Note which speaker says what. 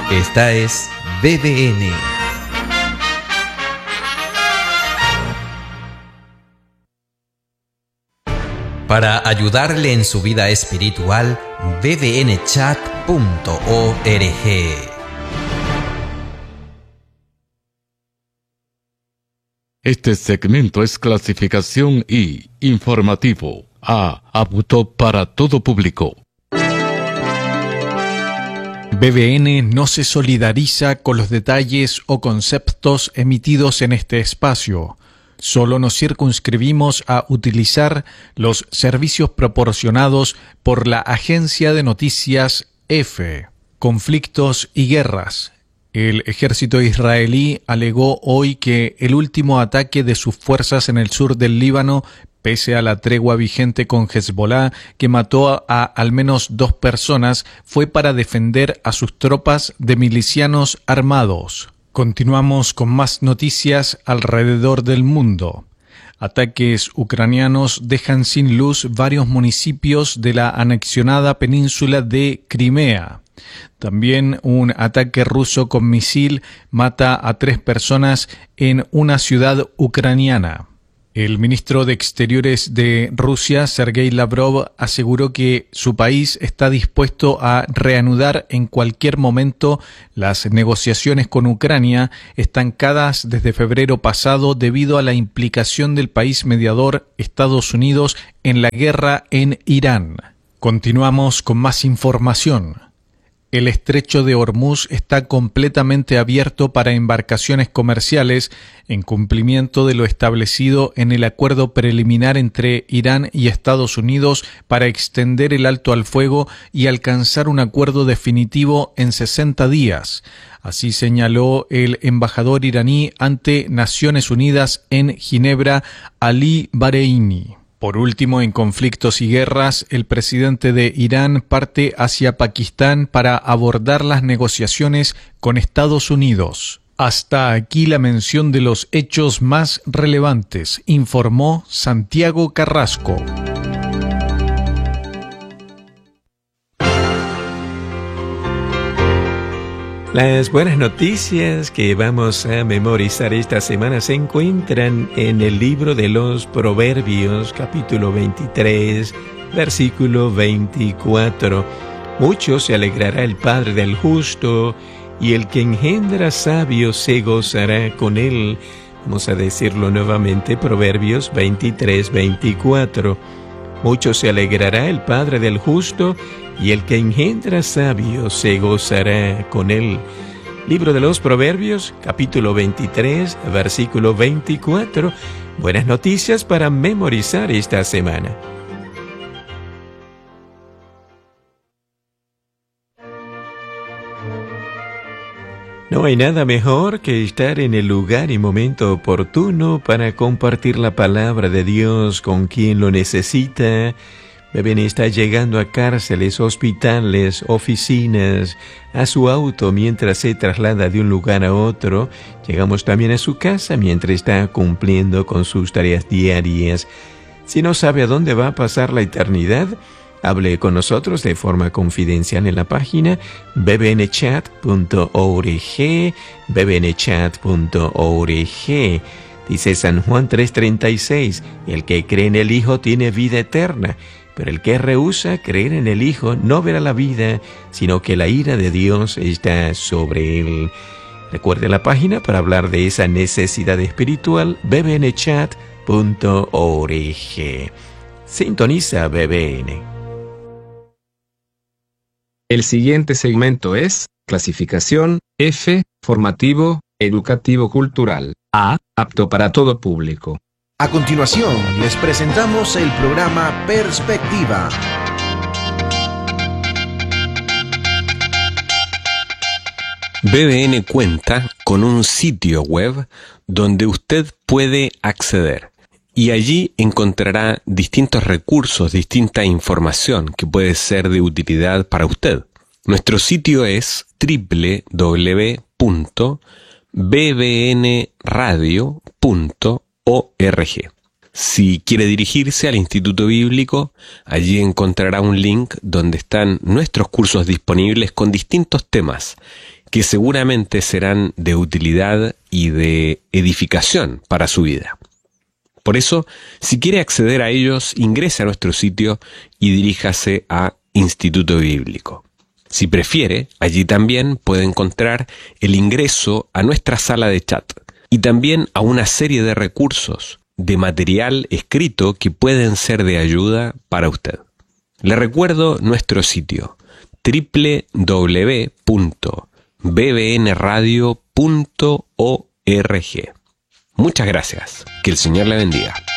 Speaker 1: Esta es BBN. Para ayudarle en su vida espiritual, bbnchat.org.
Speaker 2: Este segmento es clasificación I, informativo, A, apto para todo público.
Speaker 3: BBN no se solidariza con los detalles o conceptos emitidos en este espacio. Solo nos circunscribimos a utilizar los servicios proporcionados por la agencia de noticias EFE. Conflictos y guerras. El ejército israelí alegó hoy que el último ataque de sus fuerzas en el sur del Líbano, pese a la tregua vigente con Hezbollah, que mató a al menos 2 personas, fue para defender a sus tropas de milicianos armados. Continuamos con más noticias alrededor del mundo. Ataques ucranianos dejan sin luz varios municipios de la anexionada península de Crimea. También un ataque ruso con misil mata a 3 personas en una ciudad ucraniana. El ministro de Exteriores de Rusia, Sergei Lavrov, aseguró que su país está dispuesto a reanudar en cualquier momento las negociaciones con Ucrania, estancadas desde febrero pasado debido a la implicación del país mediador, Estados Unidos, en la guerra en Irán. Continuamos con más información. El estrecho de Hormuz está completamente abierto para embarcaciones comerciales en cumplimiento de lo establecido en el acuerdo preliminar entre Irán y Estados Unidos para extender el alto al fuego y alcanzar un acuerdo definitivo en 60 días. Así señaló el embajador iraní ante Naciones Unidas en Ginebra, Ali Bareini. Por último, en conflictos y guerras, el presidente de Irán parte hacia Pakistán para abordar las negociaciones con Estados Unidos. Hasta aquí la mención de los hechos más relevantes, informó Santiago Carrasco.
Speaker 4: Las buenas noticias que vamos a memorizar esta semana se encuentran en el libro de los Proverbios, capítulo 23, versículo 24. Mucho se alegrará el padre del justo, y el que engendra sabio se gozará con él. Vamos a decirlo nuevamente, Proverbios 23, 24. Mucho se alegrará el padre del justo, y el que engendra sabio se gozará con él. Libro de los Proverbios, capítulo 23, versículo 24. Buenas noticias para memorizar esta semana. No hay nada mejor que estar en el lugar y momento oportuno para compartir la palabra de Dios con quien lo necesita. BBN está llegando a cárceles, hospitales, oficinas, a su auto mientras se traslada de un lugar a otro. Llegamos también a su casa mientras está cumpliendo con sus tareas diarias. Si no sabe a dónde va a pasar la eternidad, hable con nosotros de forma confidencial en la página bbnchat.org, bbnchat.org. Dice San Juan 3:36, el que cree en el Hijo tiene vida eterna. Pero el que rehúsa creer en el Hijo no verá la vida, sino que la ira de Dios está sobre él. Recuerde la página para hablar de esa necesidad espiritual, bbnchat.org. Sintoniza BBN.
Speaker 5: El siguiente segmento es clasificación F, formativo, educativo cultural. A, apto para todo público.
Speaker 6: A continuación, les presentamos el programa Perspectiva.
Speaker 7: BBN cuenta con un sitio web donde usted puede acceder y allí encontrará distintos recursos, distinta información que puede ser de utilidad para usted. Nuestro sitio es www.bbnradio.org. Si quiere dirigirse al Instituto Bíblico, allí encontrará un link donde están nuestros cursos disponibles con distintos temas que seguramente serán de utilidad y de edificación para su vida. Por eso, si quiere acceder a ellos, ingrese a nuestro sitio y diríjase a Instituto Bíblico. Si prefiere, allí también puede encontrar el ingreso a nuestra sala de chat y también a una serie de recursos de material escrito que pueden ser de ayuda para usted. Le recuerdo nuestro sitio www.bbnradio.org. Muchas gracias. Que el Señor le bendiga.